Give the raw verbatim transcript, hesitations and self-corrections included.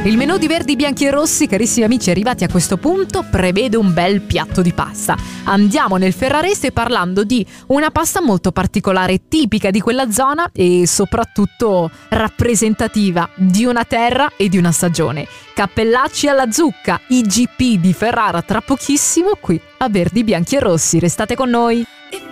Il menù di Verdi, Bianchi e Rossi, carissimi amici, arrivati a questo punto, prevede un bel piatto di pasta. Andiamo nel ferrarese parlando di una pasta molto particolare, tipica di quella zona e soprattutto rappresentativa di una terra e di una stagione. Cappellacci alla zucca, I G P di Ferrara tra pochissimo qui a Verdi, Bianchi e Rossi. Restate con noi.